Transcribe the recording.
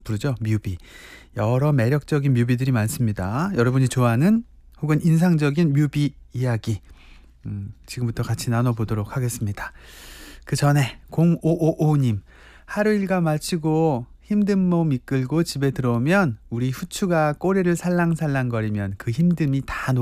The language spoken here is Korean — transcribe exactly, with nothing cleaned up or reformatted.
부르죠. 뮤비. 여러 매력적인 뮤비들이 많습니다. 여러분이 좋아하는 혹은 인상적인 뮤비 이야기 음, 지금부터 같이 나눠보도록 하겠습니다. 그 전에 공오오오님 하루 일과 마치고 힘든 몸 이끌고 집에 들어오면 우리 후추가 꼬리를 살랑살랑거리면 그 힘듦이 다 녹.